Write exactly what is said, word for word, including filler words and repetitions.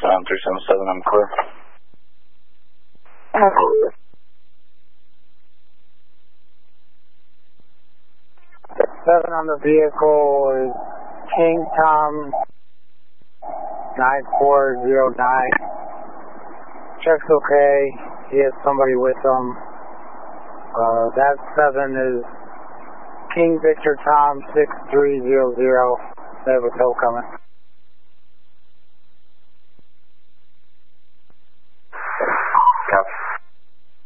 Tom three seven seven, I'm clear. Seven on the vehicle is King Tom nine four zero nine. Check's okay. He has somebody with him. Uh, that seven is King Victor Tom six three zero zero. They have a tow coming.